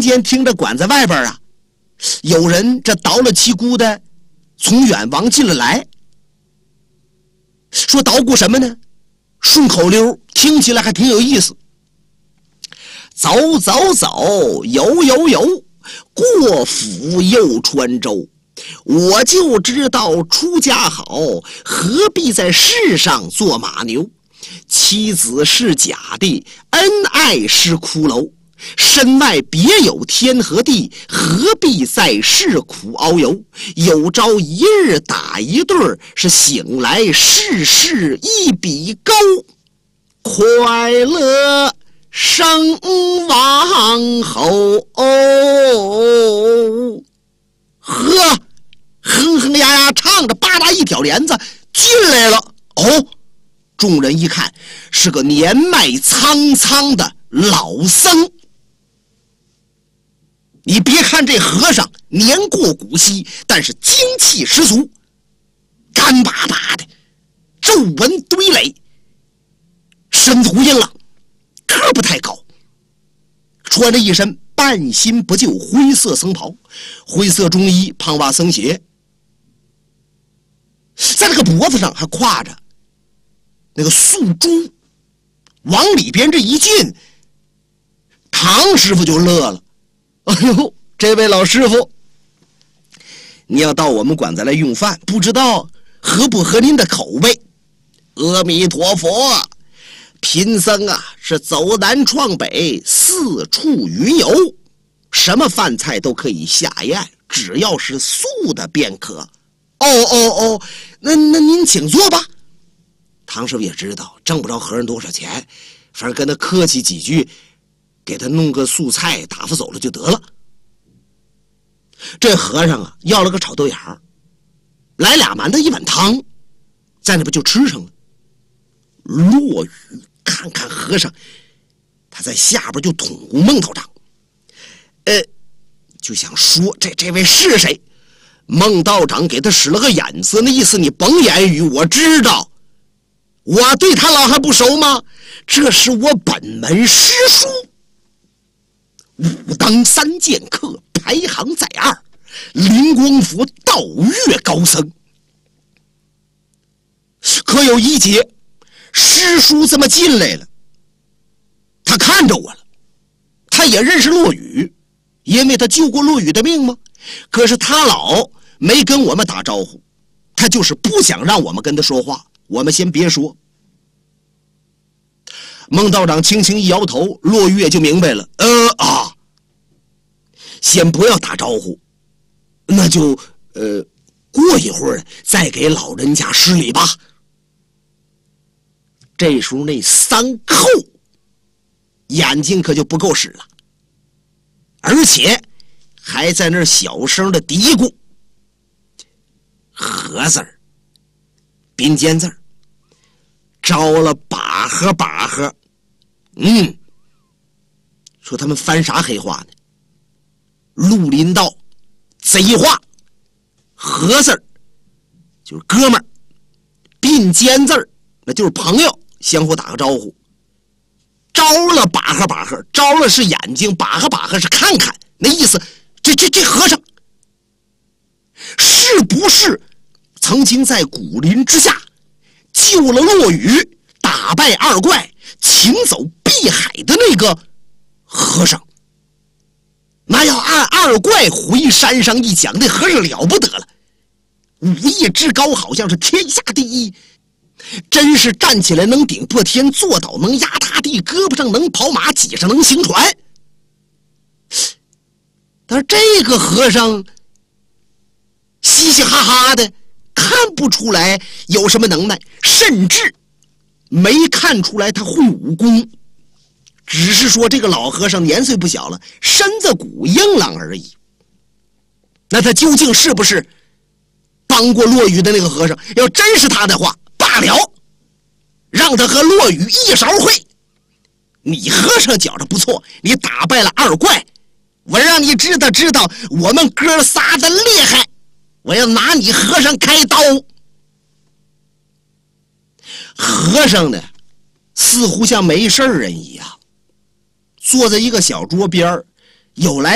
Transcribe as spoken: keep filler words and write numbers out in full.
间听着馆子外边啊，有人这捣了旗鼓的从远往近了来，说捣鼓什么呢？顺口溜，听起来还挺有意思。走走走，游游游，过府又穿州。我就知道出家好，何必在世上做马牛？妻子是假的，恩爱是骷髅。身外别有天和地，何必在世苦遨游？有朝一日打一对儿，是醒来世事一比高。快乐生王后，呵，哼哼呀呀唱着，吧嗒一挑帘子进来了。哦，众人一看，是个年迈苍苍的老僧。你别看这和尚年过古稀，但是精气十足，干巴巴的，皱纹堆垒，身图硬朗，个不太高，穿着一身半新不旧灰色僧袍，灰色中衣，胖袜僧鞋，在那个脖子上还挎着那个素珠，往里边这一进，唐师傅就乐了。哎呦，这位老师傅，你要到我们馆子来用饭，不知道合不合您的口味？阿弥陀佛，贫僧啊是走南闯北，四处云游，什么饭菜都可以下咽，只要是素的便可。哦哦哦，那那您请坐吧。唐师傅也知道挣不着和尚多少钱，反正跟他客气几句，给他弄个素菜打发走了就得了。这和尚啊要了个炒豆芽，来俩馒头一碗汤，在那不就吃上了。落雨看看和尚，他在下边就捅咕孟道长，呃，就想说这这位是谁。孟道长给他使了个眼色，那意思你甭言语，我知道，我对他老还不熟吗？这是我本门师叔，武当三剑客，排行在二，灵光佛道月高僧。可有一节，师叔这么进来了，他看着我了，他也认识落雨，因为他救过落雨的命吗？可是他老没跟我们打招呼，他就是不想让我们跟他说话。我们先别说。孟道长轻轻一摇头，落月就明白了。呃啊，先不要打招呼，那就呃过一会儿再给老人家施礼吧。这时候那三寇眼睛可就不够使了，而且还在那儿小声的嘀咕：和字儿，并肩字儿，招了把呵把呵。嗯，说他们翻啥黑话呢？绿林道贼话，和字儿就是哥们儿，并肩字儿那就是朋友，相互打个招呼。招了把呵把呵，招了是眼睛，把呵把呵是看看，那意思这这这和尚是不是曾经在古林之下救了落雨，打败二怪，请走碧海的那个和尚？那要按二怪回山上一讲，那和尚了不得了，武艺之高，好像是天下第一，真是站起来能顶破天，坐倒能压大地，胳膊上能跑马，脊上能行船。但是这个和尚嘻嘻哈哈的，看不出来有什么能耐，甚至没看出来他会武功，只是说这个老和尚年岁不小了，身子骨硬朗而已。那他究竟是不是帮过落雨的那个和尚？要真是他的话，罢了，让他和落雨一勺烩。你和尚觉着不错，你打败了二怪，我让你知道知道我们哥仨的厉害，我要拿你和尚开刀。和尚呢，似乎像没事人一样，坐在一个小桌边，有来